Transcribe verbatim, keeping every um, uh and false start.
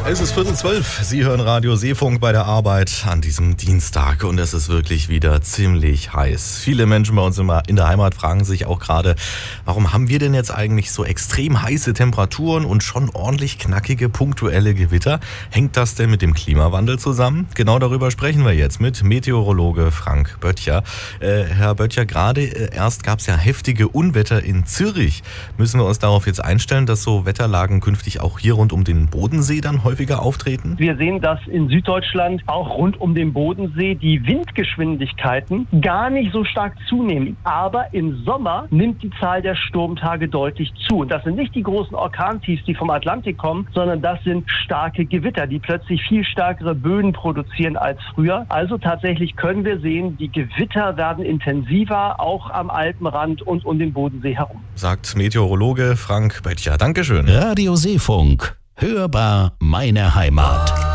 Es ist Viertel zwölf. Sie hören Radio Seefunk bei der Arbeit an diesem Dienstag und es ist wirklich wieder ziemlich heiß. Viele Menschen bei uns immer in der Heimat fragen sich auch gerade, warum haben wir denn jetzt eigentlich so extrem heiße Temperaturen und schon ordentlich knackige punktuelle Gewitter? Hängt das denn mit dem Klimawandel zusammen? Genau darüber sprechen wir jetzt mit Meteorologe Frank Böttcher. Äh, Herr Böttcher, gerade äh, erst gab es ja heftige Unwetter in Zürich. Müssen wir uns darauf jetzt einstellen, dass so Wetterlagen künftig auch hier rund um den Bodensee dann häufig auftreten? Wir sehen, dass in Süddeutschland auch rund um den Bodensee die Windgeschwindigkeiten gar nicht so stark zunehmen. Aber im Sommer nimmt die Zahl der Sturmtage deutlich zu. Und das sind nicht die großen Orkantiefs, die vom Atlantik kommen, sondern das sind starke Gewitter, die plötzlich viel stärkere Böen produzieren als früher. Also tatsächlich können wir sehen, die Gewitter werden intensiver, auch am Alpenrand und um den Bodensee herum. Sagt Meteorologe Frank Böttcher. Dankeschön. Radio Seefunk. Hörbar meine Heimat.